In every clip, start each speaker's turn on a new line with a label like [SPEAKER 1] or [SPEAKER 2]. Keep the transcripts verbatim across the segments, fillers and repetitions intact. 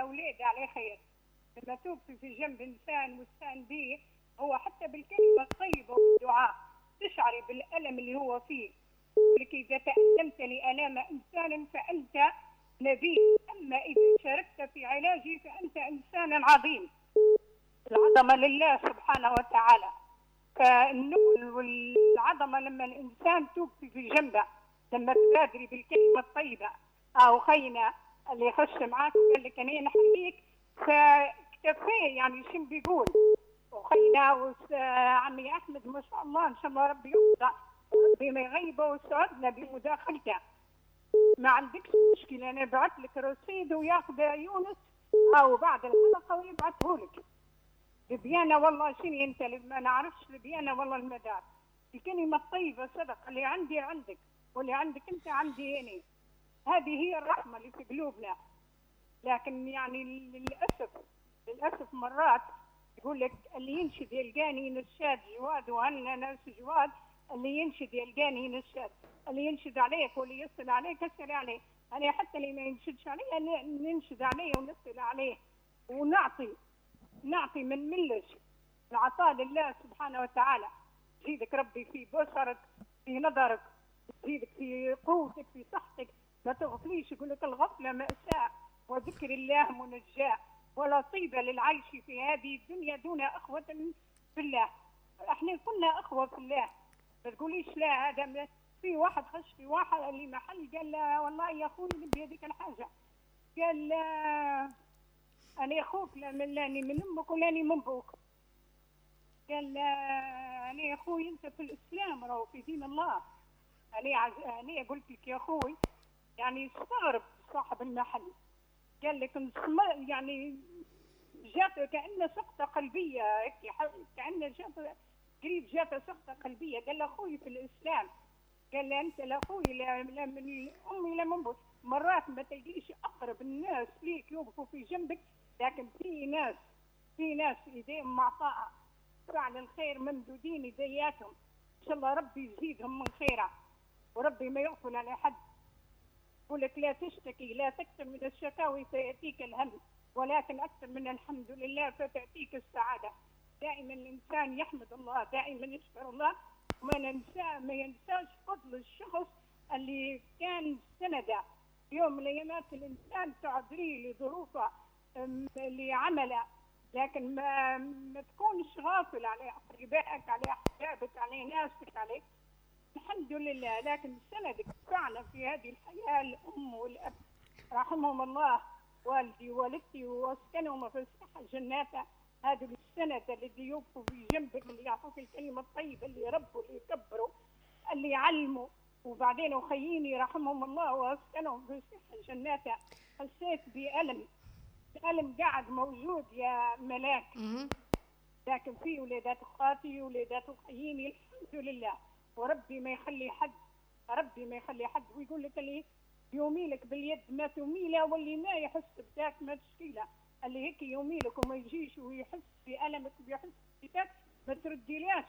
[SPEAKER 1] أولاد على خير. لما توقفي في جنب إنسان واستان به، هو حتى بالكلمة الطيبة والدعاء تشعري بالألم اللي هو فيه. لك إذا تألمت لألام إنسان فأنت نبي، أما إذا شاركت في علاجي فأنت إنسان عظيم. العظمة لله سبحانه وتعالى. فالنبل والعظمة لما الإنسان توقفي في جنبه، لما تبادري بالكلمة الطيبة. أو خينا اللي يخش معاك وقال لك أنا نحييك فاكتفيه، يعني شو بيقول. وخينا وعمي أحمد ما شاء الله إن شاء الله ربي يرضى، ربي ما يغيبه وسعدنا بمداخلته. ما عندكش مشكلة، أنا بعت لك رصيد وياخذ يونس أو بعد الحلقة ويبعته لك. لبيانة والله شنو أنت ما نعرفش لبيانة والله المدار. الكلمة الطيبة صدق، اللي عندي عندك واللي عندك أنت عندي أنا. هذه هي الرحمة اللي في قلوبنا. لكن يعني للأسف للأسف مرات يقول لك اللي ينشد يلقاني نشاد جواد، وهنا ناس جواد. اللي ينشد يلقاني نشاد، اللي ينشد عليك واللي يصل عليك يصل عليه. أنا حتى اللي ما ينشدش عليه ننشد عليه ونصل عليه ونعطي نعطي من ملش. العطاء لله سبحانه وتعالى. يزيدك ربي في بصرك، في نظرك، يزيدك في قوتك، في صحتك. ما تغفليش، يقول لك الغفلة مأساة وذكر الله منجاة، ولا طيبة للعيش في هذه الدنيا دون أخوة في الله. احنا كنا أخوة في الله، ما تقوليش لا. هذا في واحد خش في واحد اللي محل قال له والله يا أخوي نبي هذيك الحاجة، قال له أنا أخوك لاني من أمك ولاني من بوك. قال له أنا يا أخوي أنت في الإسلام راهو في دين الله. أنا عز... أنا قلت لك يا أخوي، يعني استغرب صاحب المحل. قال لك يعني جات كأنه سقطة قلبية هيك، كأنه جات قريب جات سقطة قلبية. قال له أخوي في الإسلام. قال له أنت لا أخوي لا من أمي لا من بوك. مرات ما تلقيش أقرب الناس ليك يوقفوا في جنبك، لكن في ناس في ناس ايديهم معطاءة فعل الخير ممدودين يدياتهم. ان شاء الله ربي يزيدهم من خيره، وربي ما يغفل على حد. يقول لك لا تشتكي، لا تكثر من الشكاوي فياتيك الهم، ولكن اكثر من الحمد لله فتاتيك السعاده. دائما الانسان يحمد الله، دائما يشكر الله، وما ننسى ما ينساش فضل الشخص اللي كان سنده يوم من الايامات. الانسان تعذريه لظروفه لعمله، لكن ما ما تكونش غافل على اقربائك، على احبابك، على ناسك، عليك الحمد لله. لكن سندك فعلا في هذه الحياه الام والاب رحمهم الله، والدي ووالدتي واسكنهم في الصحه جناته. هذا السند الذي يوقفوا في جنبك، اللي يعطوك الكلمه الطيبه، اللي يربوا، اللي يكبروا، اللي يعلموا. وبعدين وخييني رحمهم الله واسكنهم في الصحه جناته. حسيت بألم الألم قاعد موجود يا ملاك، لكن في ولادات اخواتي ولادات خييني الحمد لله. وربي ما يخلي حد، ربي ما يخلي حد. ويقول لك اللي يوميلك باليد ما تميله، واللي ما يحس بذاك ما تشكيله. اللي هيك يوميلك وما يجيش ويحس بألمك ويحس بذاك ما ترديلاش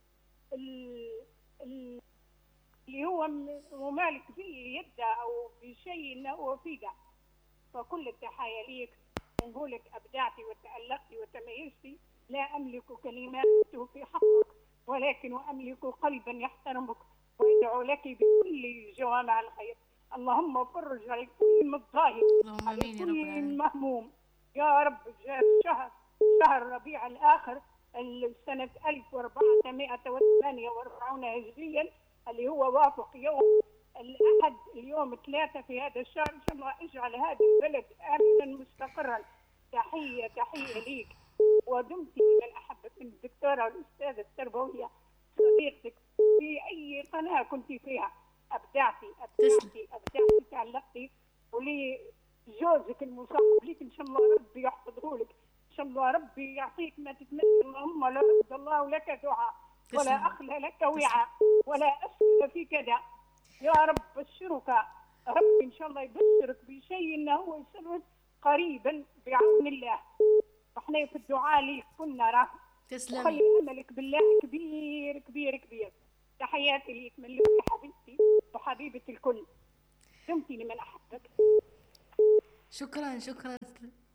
[SPEAKER 1] اللي هو ممالك به يده او بشيء انه هو فيده. فكل التحايا ليك، ونقولك أبدعتي وتألقتي وتميزتي. لا أملك كلمات في حقك، ولكن أملك قلبا يحترمك، وأدعو لك بكل جوامع الخير. اللهم فرج على كل مضايق، على كل مهموم يا رب. جاء الشهر شهر ربيع الآخر السنة ألف وأربعمائة وثمانية وأربعين هجريا، اللي هو وافق يوم الأحد اليوم ثلاثة في هذا الشهر. إن شاء الله اجعل هذا البلد آمنا مستقرا. تحية تحية ليك، ودمتي من أحبك الدكتورة والأستاذة التربوية صديقتك في أي قناة كنت فيها. أبدعتي أبدعتي أبدعتي تعلقتي. ولي جوزك المصاحب ليك إن شاء الله ربي يحفظه لك، إن شاء الله ربي يعطيك ما تتمنى. اللهم لا رد الله لك دعاء، ولا أخلى لك وعاء، ولا أسأل في كذا. يا رب بشرك ربي إن شاء الله يبشرك بشيء إنه هو يسرك قريبا بعون الله. احنا في الدعاء ليك كنا راه.
[SPEAKER 2] تسلمي.
[SPEAKER 1] وخلي أملك بالله كبير كبير كبير. تحياتي ليك من لك حبيبتي وحبيبة الكل. دمتي لمن أحبك.
[SPEAKER 2] شكرا شكرا